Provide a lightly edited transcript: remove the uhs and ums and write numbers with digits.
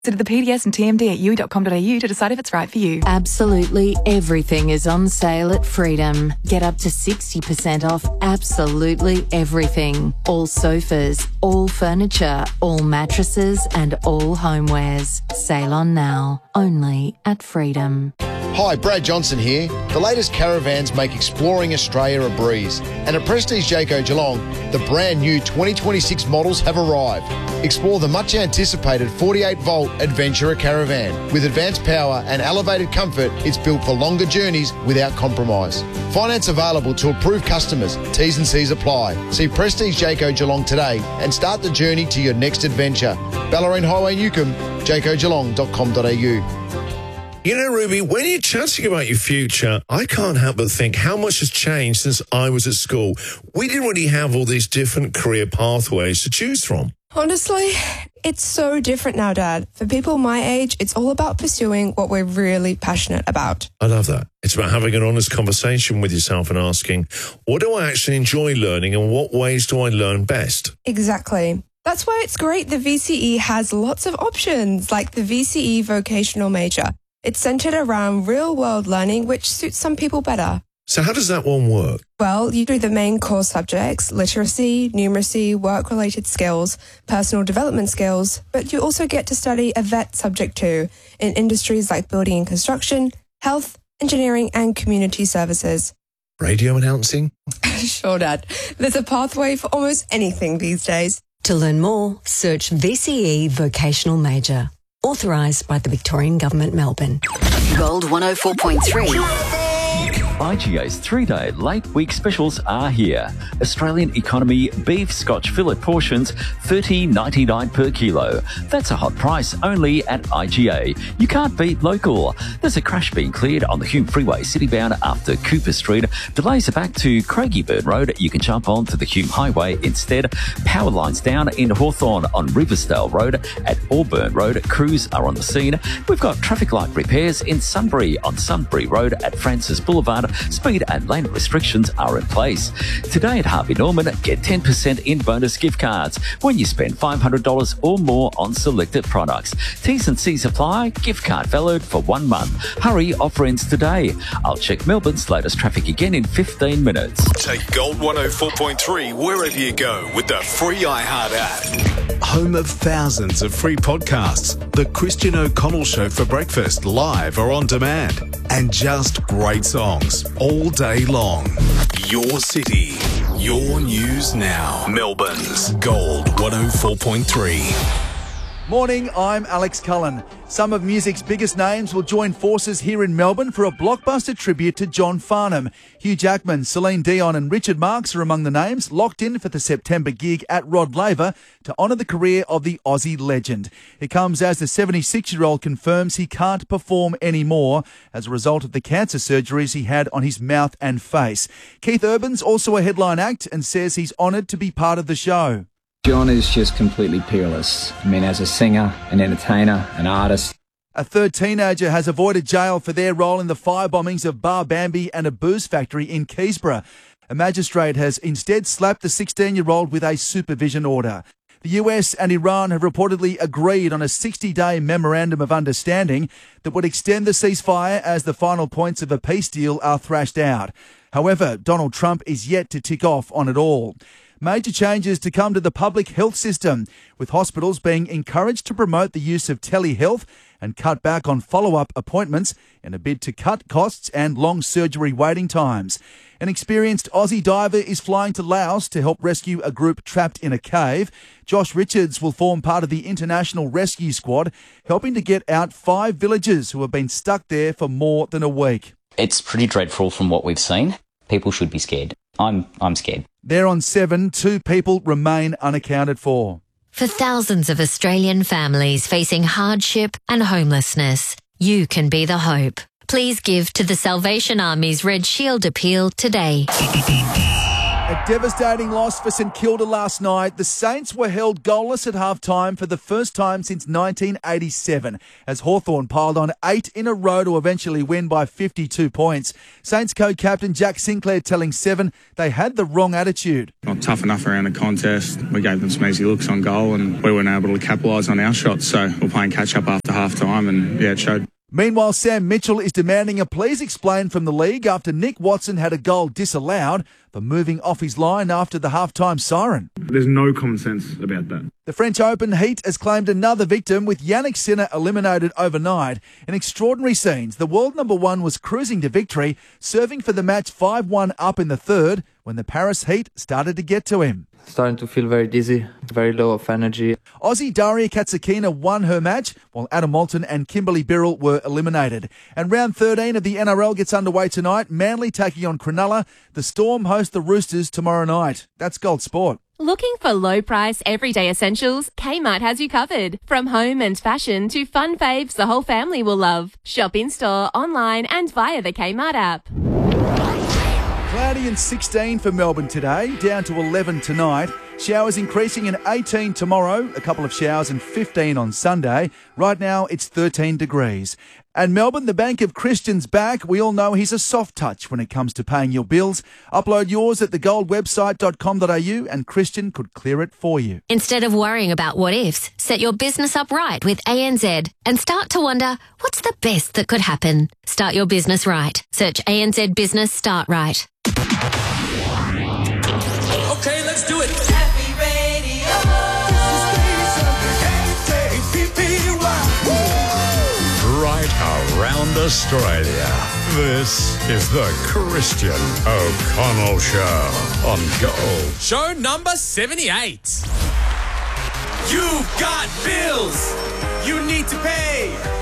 Visit the PDS and TMD at ui.com.au to decide if it's right for you. Absolutely everything is on sale at Freedom. Get up to 60% off absolutely everything. All sofas, all furniture, all mattresses and all homewares. Sale on now, only at Freedom. Hi, Brad Johnson here. The latest caravans make exploring Australia a breeze. And at Prestige Jayco Geelong, the brand new 2026 models have arrived. Explore the much anticipated 48-volt Adventurer Caravan. With advanced power and elevated comfort, it's built for longer journeys without compromise. Finance available to approved customers. T's and C's apply. See Prestige Jayco Geelong today and start the journey to your next adventure. Ballerine Highway, Newcomb, jaycogeelong.com.au. You know, Ruby, when you're chatting about your future, I can't help but think how much has changed since I was at school. We didn't really have all these different career pathways to choose from. Honestly, it's so different now, Dad. For people my age, it's all about pursuing what we're really passionate about. I love that. It's about having an honest conversation with yourself and asking, what do I actually enjoy learning and what ways do I learn best? Exactly. That's why it's great the VCE has lots of options, like the VCE vocational major. It's centered around real-world learning, which suits some people better. So how does that one work? Well, you do the main core subjects, literacy, numeracy, work-related skills, personal development skills, but you also get to study a VET subject too, in industries like building and construction, health, engineering, and community services. Radio announcing? Sure, Dad. There's a pathway for almost anything these days. To learn more, search VCE Vocational Major. Authorised by the Victorian Government, Melbourne. Gold 104.3. IGA's 3-day late week specials are here. Australian economy beef Scotch fillet portions, $30.99 per kilo. That's a hot price only at IGA. You can't beat local. There's a crash being cleared on the Hume Freeway citybound after Cooper Street. Delays are back to Craigieburn Road. You can jump on to the Hume Highway instead. Power lines down in Hawthorn on Riversdale Road. At Auburn Road, crews are on the scene. We've got traffic light repairs in Sunbury on Sunbury Road at Francis Boulevard. Speed and lane restrictions are in place. Today at Harvey Norman, get 10% in bonus gift cards when you spend $500 or more on selected products. T's and C's apply. Gift card valid for 1 month. Hurry, offer ends today. I'll check Melbourne's latest traffic again in 15 minutes. Take Gold 104.3 wherever you go with the free iHeart app. Home of thousands of free podcasts. The Christian O'Connell Show for breakfast, live or on demand. And just great songs all day long. Your city, your news now. Melbourne's Gold 104.3. Morning, I'm Alex Cullen. Some of music's biggest names will join forces here in Melbourne for a blockbuster tribute to John Farnham. Hugh Jackman, Celine Dion and Richard Marx are among the names locked in for the September gig at Rod Laver to honour the career of the Aussie legend. It comes as the 76-year-old confirms he can't perform anymore as a result of the cancer surgeries he had on his mouth and face. Keith Urban's also a headline act and says he's honoured to be part of the show. John is just completely peerless. I mean, as a singer, an entertainer, an artist. A third teenager has avoided jail for their role in the fire bombings of Bar Bambi and a booze factory in Keysborough. A magistrate has instead slapped the 16-year-old with a supervision order. The US and Iran have reportedly agreed on a 60-day memorandum of understanding that would extend the ceasefire as the final points of a peace deal are thrashed out. However, Donald Trump is yet to tick off on it all. Major changes to come to the public health system, with hospitals being encouraged to promote the use of telehealth and cut back on follow-up appointments in a bid to cut costs and long surgery waiting times. An experienced Aussie diver is flying to Laos to help rescue a group trapped in a cave. Josh Richards will form part of the International Rescue Squad, helping to get out 5 villagers who have been stuck there for more than a week. It's pretty dreadful from what we've seen. People should be scared. I'm scared. There on 7, 2 people remain unaccounted for. For thousands of Australian families facing hardship and homelessness, you can be the hope. Please give to the Salvation Army's Red Shield appeal today. A devastating loss for St Kilda last night. The Saints were held goalless at half-time for the first time since 1987 as Hawthorn piled on 8 in a row to eventually win by 52 points. Saints co-captain Jack Sinclair telling Seven they had the wrong attitude. Not tough enough around the contest. We gave them some easy looks on goal and we weren't able to capitalise on our shots, so we're playing catch-up after half-time and, yeah, it showed. Meanwhile, Sam Mitchell is demanding a please explain from the league after Nick Watson had a goal disallowed for moving off his line after the half-time siren. There's no common sense about that. The French Open heat has claimed another victim with Yannick Sinner eliminated overnight. In extraordinary scenes, the world number one was cruising to victory, serving for the match 5-1 up in the third when the Paris heat started to get to him. Starting to feel very dizzy, very low of energy. Aussie Daria Katsakina won her match, while Adam Moulton and Kimberly Birrell were eliminated. And round 13 of the NRL gets underway tonight. Manly taking on Cronulla. The Storm host the Roosters tomorrow night. That's Gold Sport. Looking for low-price, everyday essentials? Kmart has you covered. From home and fashion to fun faves the whole family will love. Shop in-store, online and via the Kmart app. Cloudy and 16 for Melbourne today, down to 11 tonight. Showers increasing in 18 tomorrow, a couple of showers and 15 on Sunday. Right now it's 13 degrees. And Melbourne, the Bank of Christian's back. We all know he's a soft touch when it comes to paying your bills. Upload yours at thegoldwebsite.com.au and Christian could clear it for you. Instead of worrying about what ifs, set your business up right with ANZ and start to wonder, what's the best that could happen? Start your business right. Search ANZ Business Start Right. Okay, let's do it. Happy Radio. Right around Australia. This is the Christian O'Connell Show on Gold. Show number 78. You've got bills you need to pay.